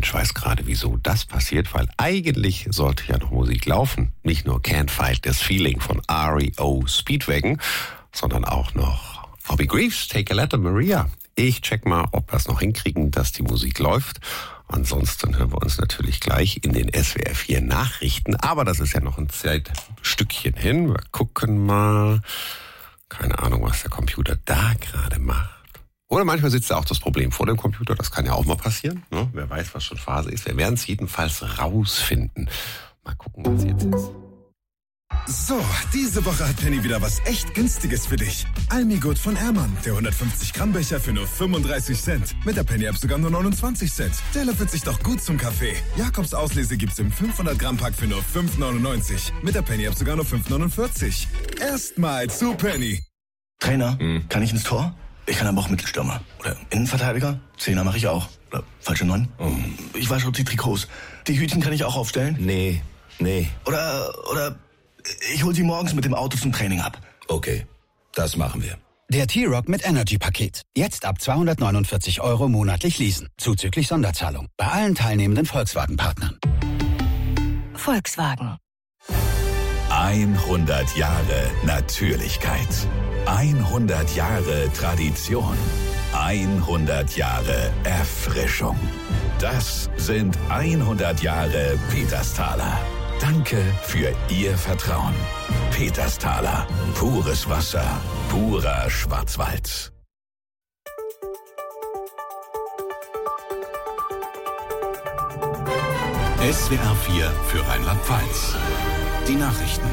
Mensch weiß gerade, wieso das passiert, weil eigentlich sollte ja noch Musik laufen. Nicht nur Can't Fight This Feeling von REO Speedwagon, sondern auch noch Bobby Greaves, Take a Letter, Maria. Ich check mal, ob wir es noch hinkriegen, dass die Musik läuft. Ansonsten hören wir uns natürlich gleich in den SWR 4 Nachrichten. Aber das ist ja noch ein Zeitstückchen hin. Wir gucken mal. Keine Ahnung, was der Computer da gerade macht. Oder manchmal sitzt da auch das Problem vor dem Computer. Das kann ja auch mal passieren. Ne? Wer weiß, was schon Phase ist. Wir werden es jedenfalls rausfinden. Mal gucken, was jetzt ist. So, diese Woche hat Penny wieder was echt Günstiges für dich. Almigut von Ehrmann, der 150-Gramm-Becher für nur 35 Cent. Mit der Penny-App sogar nur 29 Cent. Der löffelt sich doch gut zum Kaffee. Jakobs Auslese gibt's im 500-Gramm-Pack für nur 5,99. Mit der Penny-App sogar nur 5,49. Erstmal zu Penny. Trainer, kann ich ins Tor? Ich kann aber auch Mittelstürmer. Oder Innenverteidiger? Zehner mache ich auch. Oder falsche 9? Ich weiß schon die Trikots. Die Hütchen kann ich auch aufstellen? Nee. Oder ich hol sie morgens mit dem Auto zum Training ab. Okay, das machen wir. Der T-Rock mit Energy-Paket. Jetzt ab 249 € monatlich leasen. Zuzüglich Sonderzahlung. Bei allen teilnehmenden Volkswagen-Partnern. Volkswagen. 100 Jahre Natürlichkeit. 100 Jahre Tradition. 100 Jahre Erfrischung. Das sind 100 Jahre Petersthaler. Danke für Ihr Vertrauen. Petersthaler. Pures Wasser. Purer Schwarzwald. SWR 4 für Rheinland-Pfalz. Die Nachrichten.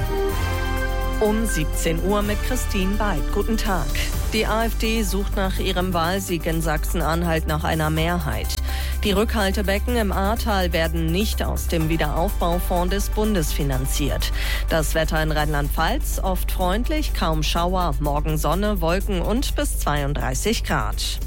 Um 17 Uhr mit Christine Beid. Guten Tag. Die AfD sucht nach ihrem Wahlsieg in Sachsen-Anhalt nach einer Mehrheit. Die Rückhaltebecken im Ahrtal werden nicht aus dem Wiederaufbaufonds des Bundes finanziert. Das Wetter in Rheinland-Pfalz oft freundlich, kaum Schauer, morgen Sonne, Wolken und bis 32 Grad.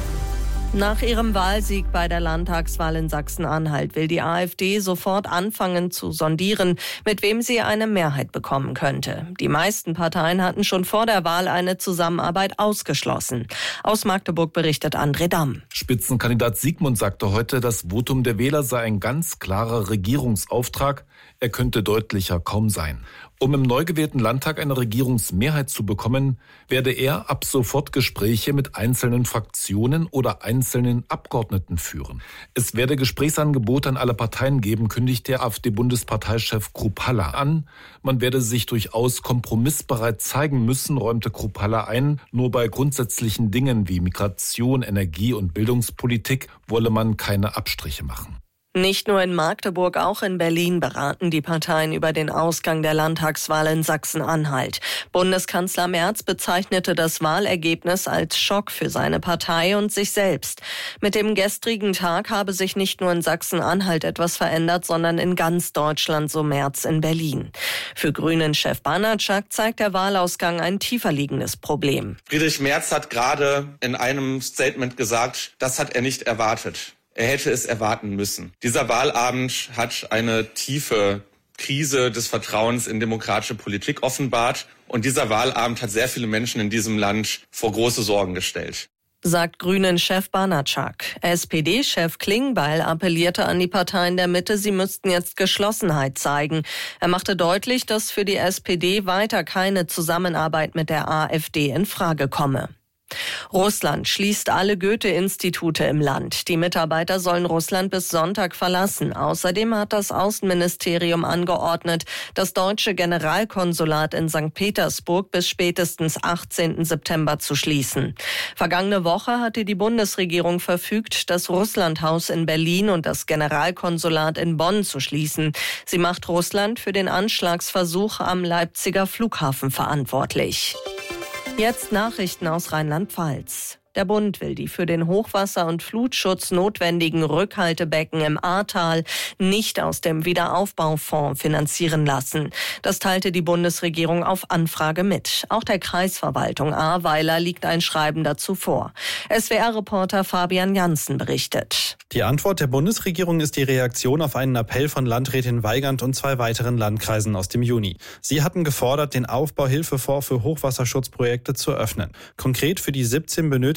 Nach ihrem Wahlsieg bei der Landtagswahl in Sachsen-Anhalt will die AfD sofort anfangen zu sondieren, mit wem sie eine Mehrheit bekommen könnte. Die meisten Parteien hatten schon vor der Wahl eine Zusammenarbeit ausgeschlossen. Aus Magdeburg berichtet André Damm. Spitzenkandidat Siegmund sagte heute, das Votum der Wähler sei ein ganz klarer Regierungsauftrag. Er könnte deutlicher kaum sein. Um im neu gewählten Landtag eine Regierungsmehrheit zu bekommen, werde er ab sofort Gespräche mit einzelnen Fraktionen oder einzelnen Abgeordneten führen. Es werde Gesprächsangebote an alle Parteien geben, kündigt der AfD-Bundesparteichef Kruppalla an. Man werde sich durchaus kompromissbereit zeigen müssen, räumte Kruppalla ein. Nur bei grundsätzlichen Dingen wie Migration, Energie und Bildungspolitik wolle man keine Abstriche machen. Nicht nur in Magdeburg, auch in Berlin beraten die Parteien über den Ausgang der Landtagswahl in Sachsen-Anhalt. Bundeskanzler Merz bezeichnete das Wahlergebnis als Schock für seine Partei und sich selbst. Mit dem gestrigen Tag habe sich nicht nur in Sachsen-Anhalt etwas verändert, sondern in ganz Deutschland, so Merz in Berlin. Für Grünen-Chef Banatschak zeigt der Wahlausgang ein tiefer liegendes Problem. Friedrich Merz hat gerade in einem Statement gesagt, das hat er nicht erwartet. Er hätte es erwarten müssen. Dieser Wahlabend hat eine tiefe Krise des Vertrauens in demokratische Politik offenbart. Und dieser Wahlabend hat sehr viele Menschen in diesem Land vor große Sorgen gestellt. Sagt Grünen-Chef Banatschak. SPD-Chef Klingbeil appellierte an die Parteien der Mitte, sie müssten jetzt Geschlossenheit zeigen. Er machte deutlich, dass für die SPD weiter keine Zusammenarbeit mit der AfD in Frage komme. Russland schließt alle Goethe-Institute im Land. Die Mitarbeiter sollen Russland bis Sonntag verlassen. Außerdem hat das Außenministerium angeordnet, das deutsche Generalkonsulat in St. Petersburg bis spätestens 18. September zu schließen. Vergangene Woche hatte die Bundesregierung verfügt, das Russlandhaus in Berlin und das Generalkonsulat in Bonn zu schließen. Sie macht Russland für den Anschlagsversuch am Leipziger Flughafen verantwortlich. Jetzt Nachrichten aus Rheinland-Pfalz. Der Bund will die für den Hochwasser- und Flutschutz notwendigen Rückhaltebecken im Ahrtal nicht aus dem Wiederaufbaufonds finanzieren lassen. Das teilte die Bundesregierung auf Anfrage mit. Auch der Kreisverwaltung Ahrweiler liegt ein Schreiben dazu vor. SWR-Reporter Fabian Janssen berichtet. Die Antwort der Bundesregierung ist die Reaktion auf einen Appell von Landrätin Weigand und 2 weiteren Landkreisen aus dem Juni. Sie hatten gefordert, den Aufbauhilfefonds für Hochwasserschutzprojekte zu öffnen. Konkret für die 17 benötigten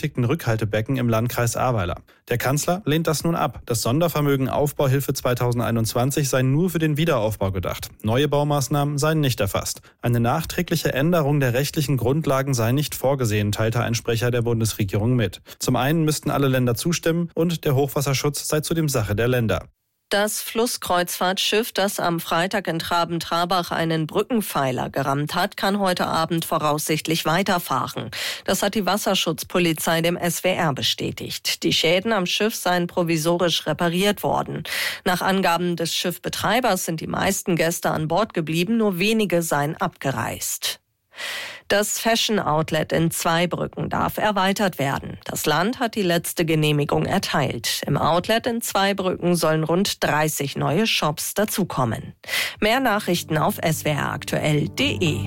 benötigten Rückhaltebecken im Landkreis Ahrweiler. Der Kanzler lehnt das nun ab. Das Sondervermögen Aufbauhilfe 2021 sei nur für den Wiederaufbau gedacht. Neue Baumaßnahmen seien nicht erfasst. Eine nachträgliche Änderung der rechtlichen Grundlagen sei nicht vorgesehen, teilte ein Sprecher der Bundesregierung mit. Zum einen müssten alle Länder zustimmen und der Hochwasserschutz sei zudem Sache der Länder. Das Flusskreuzfahrtschiff, das am Freitag in Traben-Trabach einen Brückenpfeiler gerammt hat, kann heute Abend voraussichtlich weiterfahren. Das hat die Wasserschutzpolizei dem SWR bestätigt. Die Schäden am Schiff seien provisorisch repariert worden. Nach Angaben des Schiffbetreibers sind die meisten Gäste an Bord geblieben, nur wenige seien abgereist. Das Fashion-Outlet in Zweibrücken darf erweitert werden. Das Land hat die letzte Genehmigung erteilt. Im Outlet in Zweibrücken sollen rund 30 neue Shops dazukommen. Mehr Nachrichten auf swraktuell.de.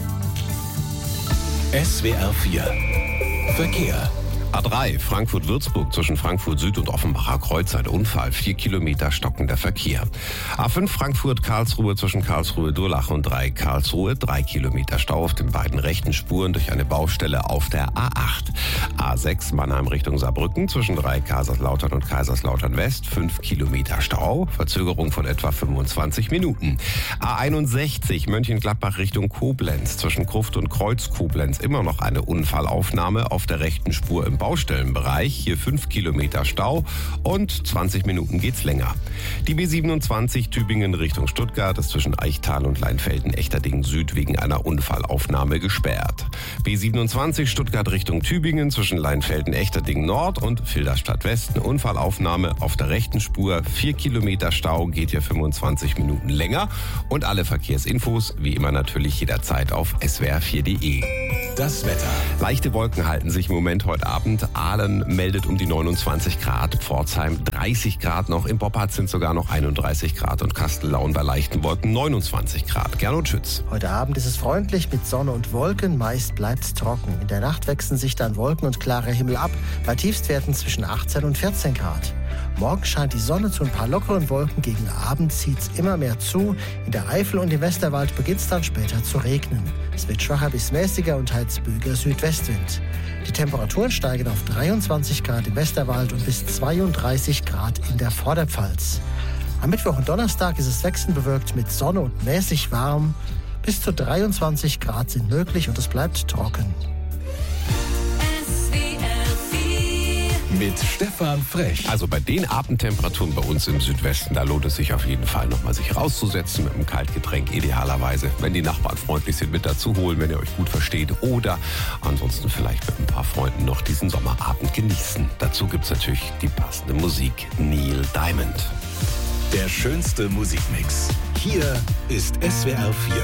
SWR 4 Verkehr. A3 Frankfurt-Würzburg zwischen Frankfurt Süd und Offenbacher Kreuz ein Unfall, 4 Kilometer stockender Verkehr. A5 Frankfurt-Karlsruhe zwischen Karlsruhe-Durlach und Karlsruhe 3 Kilometer Stau auf den beiden rechten Spuren durch eine Baustelle auf der A8. A6 Mannheim Richtung Saarbrücken zwischen Kaiserslautern und Kaiserslautern West 5 Kilometer Stau, Verzögerung von etwa 25 Minuten. A61 Mönchengladbach Richtung Koblenz zwischen Gruft und Kreuz-Koblenz immer noch eine Unfallaufnahme auf der rechten Spur im Baustellenbereich, hier 5 Kilometer Stau und 20 Minuten geht's länger. Die B27 Tübingen Richtung Stuttgart ist zwischen Eichtal und Leinfelden-Echterdingen Süd wegen einer Unfallaufnahme gesperrt. B27 Stuttgart Richtung Tübingen zwischen Leinfelden-Echterdingen Nord und Filderstadt West eine Unfallaufnahme auf der rechten Spur, 4 Kilometer Stau, geht hier 25 Minuten länger und alle Verkehrsinfos wie immer natürlich jederzeit auf swr4.de. Das Wetter. Leichte Wolken halten sich im Moment heute Abend. Aalen meldet um die 29 Grad, Pforzheim 30 Grad noch, in Boppard sind sogar noch 31 Grad und Kastellaun bei leichten Wolken 29 Grad. Gernot Schütz. Heute Abend ist es freundlich mit Sonne und Wolken, meist bleibt es trocken. In der Nacht wechseln sich dann Wolken und klarer Himmel ab, bei Tiefstwerten zwischen 18 und 14 Grad. Morgen scheint die Sonne zu ein paar lockeren Wolken, gegen Abend zieht es immer mehr zu. In der Eifel und im Westerwald beginnt es dann später zu regnen. Es wird schwacher bis mäßiger und heizböiger Südwestwind. Die Temperaturen steigen auf 23 Grad im Westerwald und bis 32 Grad in der Vorderpfalz. Am Mittwoch und Donnerstag ist es wechselnd bewölkt mit Sonne und mäßig warm. Bis zu 23 Grad sind möglich und es bleibt trocken. Mit Stefan Frech. Also bei den Abendtemperaturen bei uns im Südwesten, da lohnt es sich auf jeden Fall nochmal sich rauszusetzen mit einem Kaltgetränk, idealerweise, wenn die Nachbarn freundlich sind, mit dazu holen, wenn ihr euch gut versteht, oder ansonsten vielleicht mit ein paar Freunden noch diesen Sommerabend genießen. Dazu gibt's natürlich die passende Musik, Neil Diamond. Der schönste Musikmix. Hier ist SWR 4.